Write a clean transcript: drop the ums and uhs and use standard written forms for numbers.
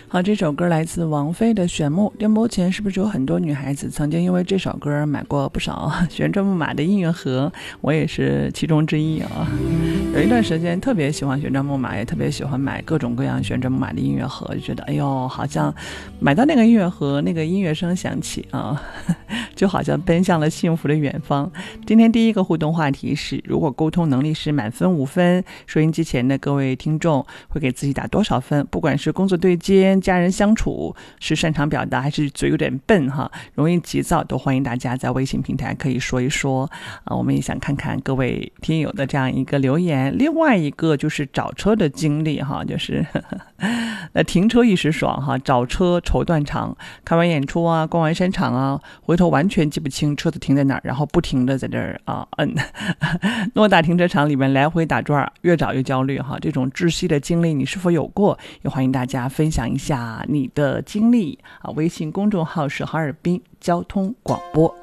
好，这首歌来自王菲的《旋木》。电波前是不是有很多女孩子曾经因为这首歌买过不少旋转木马的音乐盒？我也是其中之一啊。有一段时间特别喜欢旋转木马，也特别喜欢买各种各样旋转木马的音乐盒，就觉得哎呦，好像买到那个音乐盒，那个音乐声响起啊，就好像奔向了幸福的远方。今天第一个互动话题是：如果沟通能力是满分5分，收音机前的各位听众会给自己打多少分？不管是工作对接、家人相处，是擅长表达还是嘴有点笨哈，容易急躁，都欢迎大家在微信平台可以说一说啊。我们也想看看各位听友的这样一个留言。另外一个就是找车的经历哈，就是停车一时爽哈，找车愁断肠。看完演出啊，逛完商场啊，回头完全记不清车子停在哪儿，然后不停的在这儿摁。偌大停车场里面来回打转，越找越焦虑哈。这种窒息的经历你是否有过？也欢迎大家分享一下你的经历啊。微信公众号是哈尔滨交通广播。